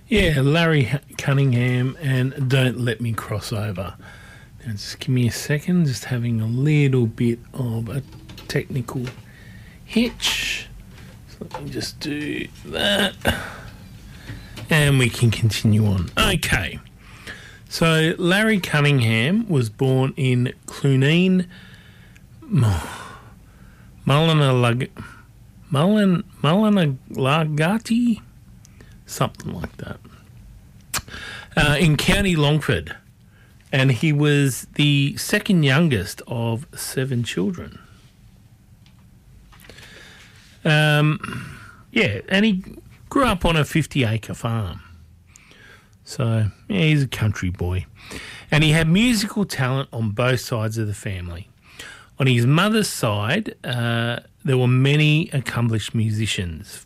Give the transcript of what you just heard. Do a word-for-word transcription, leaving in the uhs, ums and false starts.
Yeah, Larry Cunningham and Don't Let Me Cross Over. Now, just give me a second, just having a little bit of a technical hitch. So let me just do that. And we can continue on. Okay. So Larry Cunningham was born in Cluneen, Mullinalug- Mullin, Mullinalagati, something like that, uh, in County Longford. And he was the second youngest of seven children. Um, yeah, and he grew up on a fifty-acre farm. So, yeah, he's a country boy. And he had musical talent on both sides of the family. On his mother's side, uh, there were many accomplished musicians.